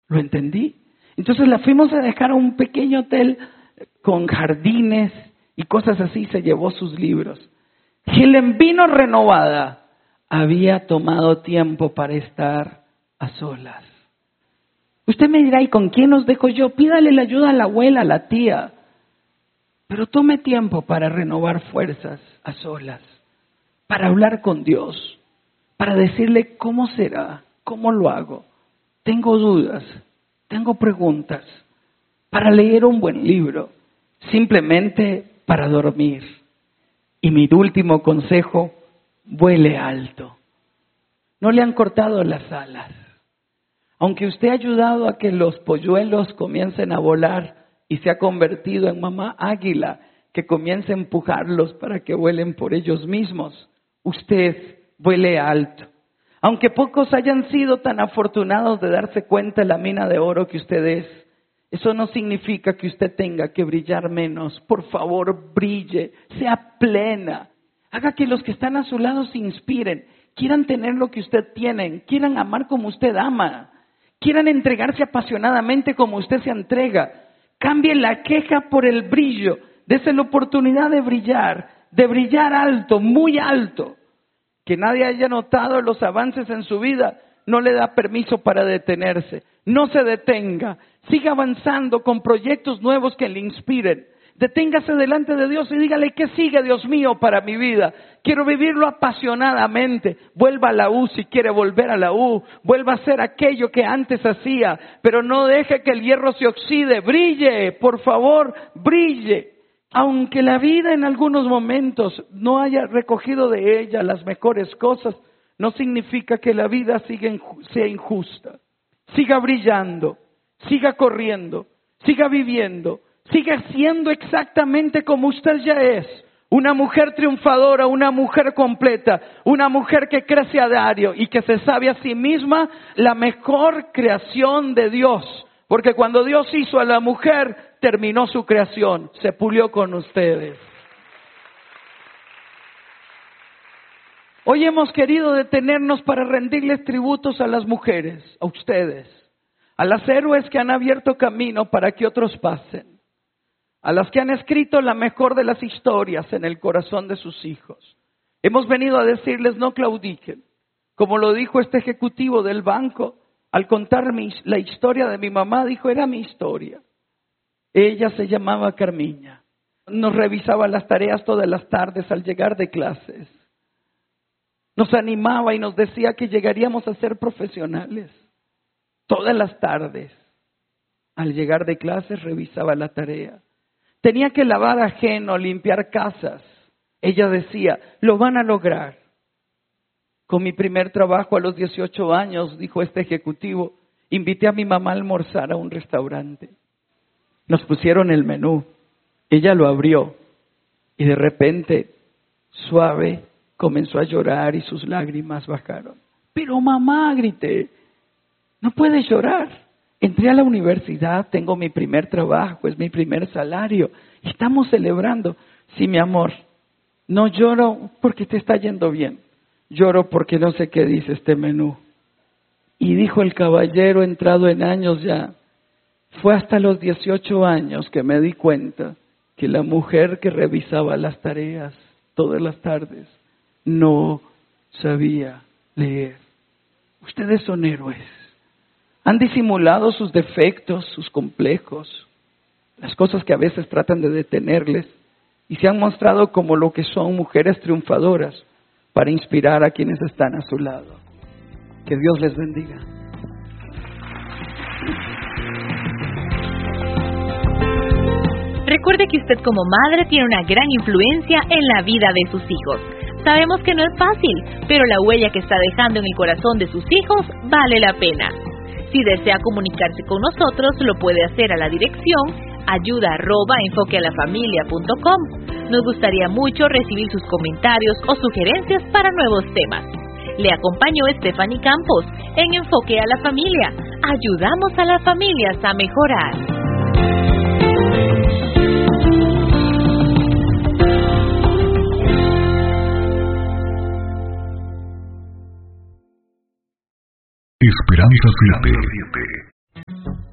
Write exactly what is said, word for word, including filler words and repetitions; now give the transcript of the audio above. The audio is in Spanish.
Lo entendí. Entonces la fuimos a dejar a un pequeño hotel con jardines y cosas así. Se llevó sus libros. Helen vino renovada. Había tomado tiempo para estar a solas. Usted me dirá, ¿y con quién los dejo yo? Pídale la ayuda a la abuela, a la tía. Pero tome tiempo para renovar fuerzas a solas, para hablar con Dios, para decirle cómo será, cómo lo hago. Tengo dudas, tengo preguntas, para leer un buen libro, simplemente para dormir. Y mi último consejo, vuele alto. No le han cortado las alas. Aunque usted ha ayudado a que los polluelos comiencen a volar y se ha convertido en mamá águila que comience a empujarlos para que vuelen por ellos mismos, usted vuele alto. Aunque pocos hayan sido tan afortunados de darse cuenta de la mina de oro que usted es, eso no significa que usted tenga que brillar menos. Por favor, brille, sea plena. Haga que los que están a su lado se inspiren, quieran tener lo que usted tiene, quieran amar como usted ama, quieran entregarse apasionadamente como usted se entrega. Cambie la queja por el brillo, dése la oportunidad de brillar, de brillar alto, muy alto. Que nadie haya notado los avances en su vida no le da permiso para detenerse. No se detenga, siga avanzando con proyectos nuevos que le inspiren. Deténgase delante de Dios y dígale, ¿qué sigue, Dios mío, para mi vida? Quiero vivirlo apasionadamente. Vuelva a la U si quiere volver a la U. Vuelva a hacer aquello que antes hacía. Pero no deje que el hierro se oxide. Brille, por favor, brille. Aunque la vida en algunos momentos no haya recogido de ella las mejores cosas, no significa que la vida siga inju- sea injusta. Siga brillando, siga corriendo, siga viviendo. Siga siendo exactamente como usted ya es. Una mujer triunfadora, una mujer completa, una mujer que crece a diario y que se sabe a sí misma la mejor creación de Dios. Porque cuando Dios hizo a la mujer, terminó su creación, se pulió con ustedes. Hoy hemos querido detenernos para rendirles tributos a las mujeres, a ustedes, a las héroes que han abierto camino para que otros pasen. A las que han escrito la mejor de las historias en el corazón de sus hijos. Hemos venido a decirles no claudiquen. Como lo dijo este ejecutivo del banco, al contar mi, la historia de mi mamá, dijo, era mi historia. Ella se llamaba Carmiña. Nos revisaba las tareas todas las tardes al llegar de clases. Nos animaba y nos decía que llegaríamos a ser profesionales. Todas las tardes, al llegar de clases, revisaba la tarea. Tenía que lavar ajeno, limpiar casas. Ella decía, lo van a lograr. Con mi primer trabajo a los dieciocho años, dijo este ejecutivo, invité a mi mamá a almorzar a un restaurante. Nos pusieron el menú. Ella lo abrió y de repente, suave, comenzó a llorar y sus lágrimas bajaron. Pero mamá, grité, no puedes llorar. Entré a la universidad, tengo mi primer trabajo, es mi primer salario. Estamos celebrando. Sí, mi amor, no lloro porque te está yendo bien. Lloro porque no sé qué dice este menú. Y dijo el caballero, entrado en años ya, fue hasta los dieciocho años que me di cuenta que la mujer que revisaba las tareas todas las tardes no sabía leer. Ustedes son héroes. Han disimulado sus defectos, sus complejos, las cosas que a veces tratan de detenerles y se han mostrado como lo que son, mujeres triunfadoras para inspirar a quienes están a su lado. Que Dios les bendiga. Recuerde que usted como madre tiene una gran influencia en la vida de sus hijos. Sabemos que no es fácil, pero la huella que está dejando en el corazón de sus hijos vale la pena. Si desea comunicarse con nosotros, lo puede hacer a la dirección ayuda arroba enfoquealafamilia punto com. Nos gustaría mucho recibir sus comentarios o sugerencias para nuevos temas. Le acompañó Stephanie Campos en Enfoque a la Familia. Ayudamos a las familias a mejorar. Esperanza siete.